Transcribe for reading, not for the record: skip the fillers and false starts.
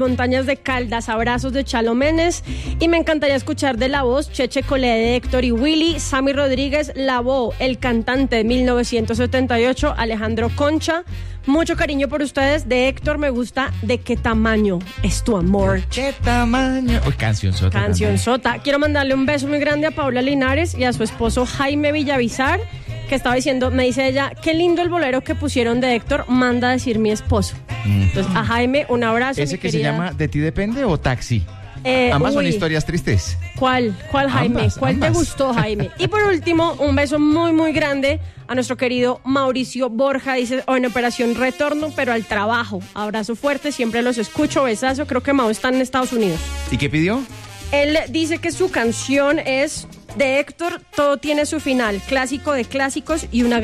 montañas de Caldas, abrazos de Chalo Menes. Y me encantaría escuchar de La Voz, Cheche Colé de Héctor y Willy, Sammy Rodríguez, La Voz, el cantante de 1978, Alejandro Concha. Mucho cariño por ustedes. De Héctor me gusta ¿De qué tamaño es tu amor? ¿Qué tamaño? Uy, cancionzota. Cancionzota. Quiero mandarle un beso muy grande a Paula Linares y a su esposo Jaime Villavizar, que estaba diciendo, me dice ella, qué lindo el bolero que pusieron de Héctor, manda a decir mi esposo. Entonces, a Jaime, un abrazo. ¿Ese que se llama ¿De ti depende o Taxi? Ambas son historias tristes. ¿Cuál Jaime? ¿Cuál te gustó, Jaime? Y por último, un beso muy, muy grande a nuestro querido Mauricio Borja. Dice, en Operación Retorno, pero al trabajo. Abrazo fuerte, siempre los escucho, besazo. Creo que Mau está en Estados Unidos. ¿Y qué pidió? Él dice que su canción es de Héctor, Todo tiene su final, clásico de clásicos y una